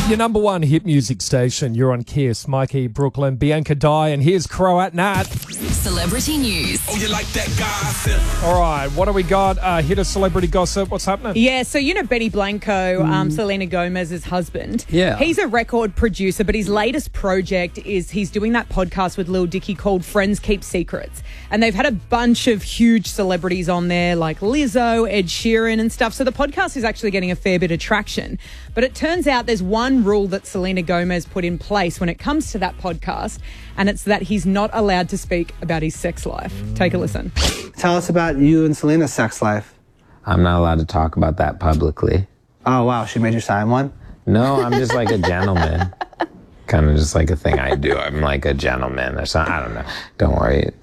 Your number one hit music station. You're on Kiss. Mikey, Brooklyn, Bianca Dye, and here's Croat Nat. Celebrity news. Oh, you like that gossip? All right, what do we got? Hit of celebrity gossip. What's happening? Yeah, so you know Benny Blanco, Selena Gomez's husband. Yeah. He's a record producer, but his latest project is he's doing that podcast with Lil Dicky called Friends Keep Secrets. And they've had a bunch of huge celebrities on there like Lizzo, Ed Sheeran and stuff. So the podcast is actually getting a fair bit of traction. But it turns out there's one rule that Selena Gomez put in place when it comes to that podcast, and it's that he's not allowed to speak about his sex life. Take a listen. Tell us about you and Selena's sex life. I'm not allowed to talk about that publicly. Oh, wow. She made you sign one? No, I'm just like a gentleman. Kind of just like a thing I do. I'm like a gentleman or something. I don't know. Don't worry.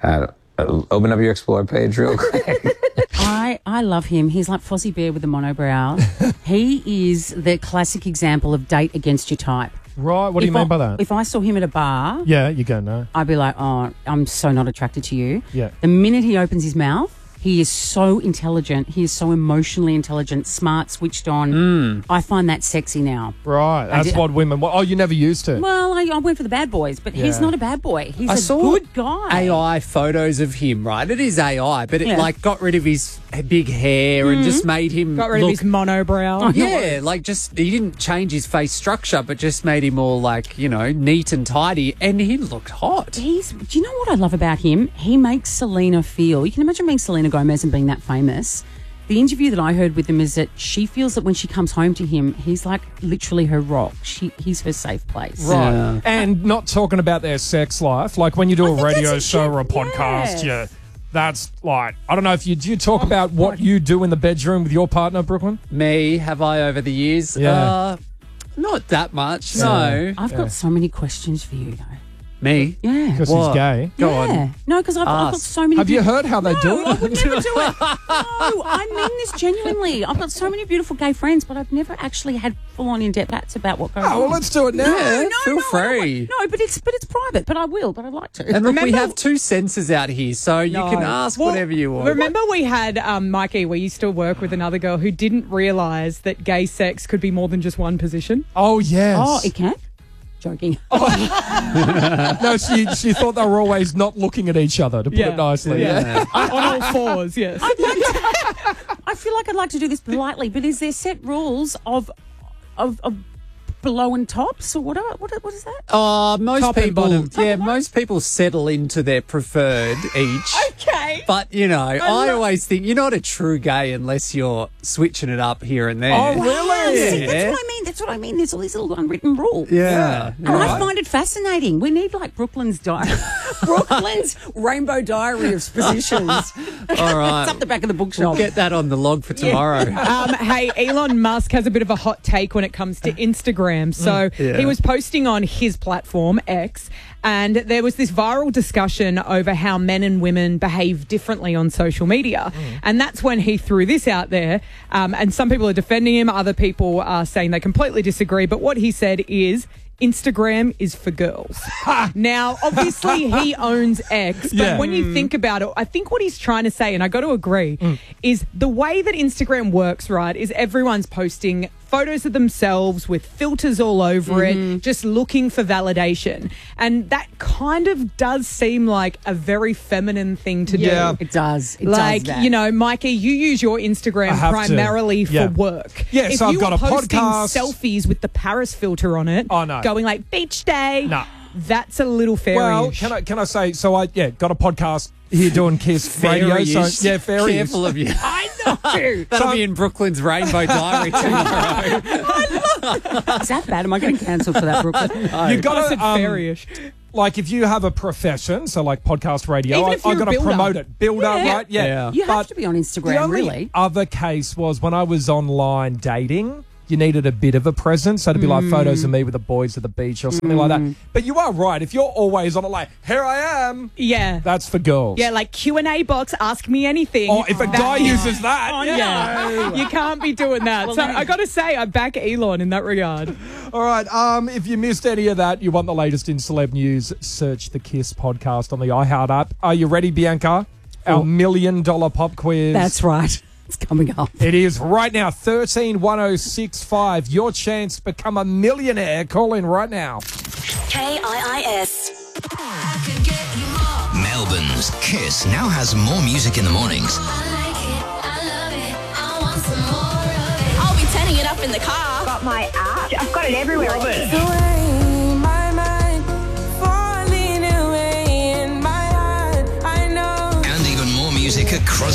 Open up your Explore page real quick. I love him. He's like Fozzie Bear with the monobrow. He is the classic example of date against your type. Right, what do you mean by that? If I saw him at a bar, Yeah, you go, no. I'd be like, oh, I'm so not attracted to you. Yeah. The minute he opens his mouth, he is so intelligent. He is so emotionally intelligent, smart, switched on. I find that sexy now. Right, that's what women want. Oh, you never used to? Well, I went for the bad boys, but he's Yeah. not a bad boy. He's I a saw good guy. AI photos of him, right? It is AI, but it Yeah. like got rid of his big hair and just made him Got rid look, of his monobrow. yeah, like just he didn't change his face structure, but just made him all like, you know, neat and tidy, and he looked hot. Do you know what I love about him? He makes Selena feel. You can imagine being Selena Gomez and being that famous. The interview that I heard with him is that she feels that when she comes home to him, he's like literally her rock. He's her safe place. Right. Yeah. And not talking about their sex life. Like when you do a think radio that's a show or a gem- podcast, yes. that's like, I don't know if do you talk about what you do in the bedroom with your partner, Brooklyn? Me, have I over the years? Yeah. Not that much. No. I've got so many questions for you, though. Me? Yeah. Because he's What? gay. Go yeah. on. No, because I've got so many. Have you heard how they do I it? would never do it. No, I mean this genuinely. I've got so many beautiful gay friends, but I've never actually had full-on in-depth chats about what goes on. Oh, well, let's do it now. Yeah, feel free. No, but it's private. But I will. But I'd like to. And look, we Remember- have two censors out here, so you can ask Well, whatever you want. Remember we had, Mikey, we used to work with another girl who didn't realise that gay sex could be more than just one position. Oh, yes. Oh, it can. Joking. No, she thought they were always not looking at each other, to put it nicely. Yeah. On all fours, yes. I feel like I'd like to do this politely, but is there set rules of below and tops, or what is that? Most Top and people, bottom. most people settle into their preferred each. Okay. But, you know, I always think you're not a true gay unless you're switching it up here and there. Oh, really? See, that's what I mean. There's all these little unwritten rules. Yeah. And I find it fascinating. We need like Brooklyn's Brooklyn's rainbow diary of positions. All right. It's up the back of the We'll bookshelf. get that on the log for tomorrow. Hey, Elon Musk has a bit of a hot take when it comes to Instagram. So Yeah. he was posting on his platform, X, and there was this viral discussion over how men and women behave differently on social media. And that's when he threw this out there. And some people are defending him. Other people are saying they completely disagree. But what he said is, Instagram is for girls. Now, obviously, he owns X, but Yeah. when you think about it, I think what he's trying to say, and I got to agree, is the way that Instagram works, right, is everyone's posting photos of themselves with filters all over it, just looking for validation. And that kind of does seem like a very feminine thing to Yeah. do. It does. It Like, does that. you know, Mikey, you use your Instagram I have to. primarily Yeah. for work. Yeah, if so I've you got were a posting podcast. selfies with the Paris filter on it, Oh, no. going like beach day, No. that's a little fairy. Well, can I say, so I got a podcast here doing Kiss Radio. Fairy-ish. So, yeah, fairy. Careful of you. I know. That'll be in Brooklyn's Rainbow Diary tomorrow. Is that bad? Am I getting cancelled for that, Brooklyn? You I got said to fairyish. like if you have a profession, so like podcast radio, Even if I you're a got to builder. promote it. Builder, Yeah. right? Yeah. Yeah. You have But to be on the Instagram, only really. other case was when I was online dating. You needed a bit of a presence, so to be like photos of me with the boys at the beach or something like that. But you are right. If you're always on it, like, here I am, Yeah. that's for girls. Yeah, like Q&A box, ask me anything. Or if a guy uses that, Oh, yeah. You can't be doing that. So I got to say, I back Elon in that regard. All right. If you missed any of that, you want the latest in celeb news, search the Kiss podcast on the iHeart app. Are you ready, Bianca? Our $1 million pop quiz. That's right. It's coming up. It is right now, 131065. Your chance to become a millionaire. Call in right now. KIIS. Melbourne's Kiss now has more music in the mornings. I'll be turning it up in the car. Got my app. I've got it everywhere.